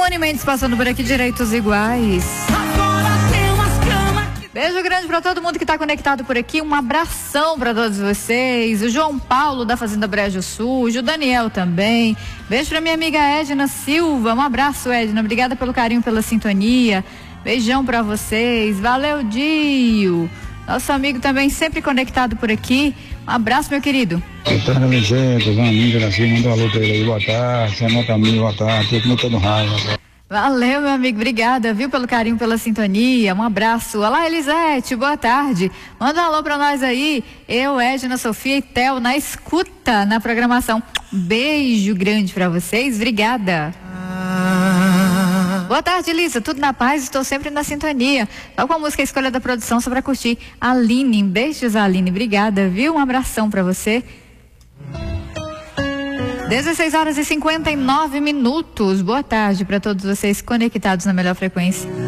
Simone Mendes passando por aqui, direitos iguais. Beijo grande para todo mundo que está conectado por aqui, um abração para todos vocês, o João Paulo da Fazenda Brejo Sul, o Daniel também, beijo para minha amiga Edna Silva, um abraço Edna, obrigada pelo carinho, pela sintonia, beijão para vocês, valeu Dio, nosso amigo também sempre conectado por aqui, um abraço meu querido. Eterna Legenda, amiga da Silva, manda um alô pra ele aí, boa tarde, você anota a mim, boa tarde, tô comentando raiva. Valeu, meu amigo, obrigada, viu, pelo carinho, pela sintonia, um abraço. Olá, Elisete, boa tarde. Manda um alô pra nós aí, eu, Edna, Sofia e Theo na escuta, na programação. Beijo grande pra vocês, obrigada. Boa tarde, Lisa, tudo na paz, estou sempre na sintonia. Só com a música Escolha da Produção, só pra curtir. Aline, beijos, Aline, obrigada, viu, um abração pra você. 16h59. Boa tarde para todos vocês conectados na melhor frequência.